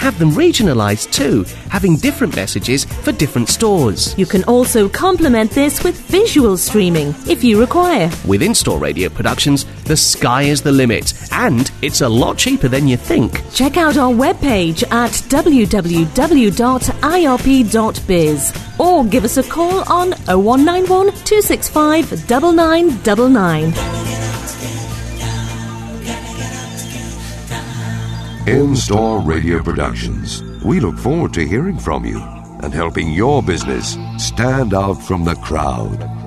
have them regionalised too, having different messages for different stores. You can also complement this with visual streaming, if you require. With in-store radio productions, the sky is the limit, and it's a lot cheaper than you think. Check out our webpage at www.irp.biz or give us a call on 0191 265 9999. In-store radio productions. We look forward to hearing from you and helping your business stand out from the crowd.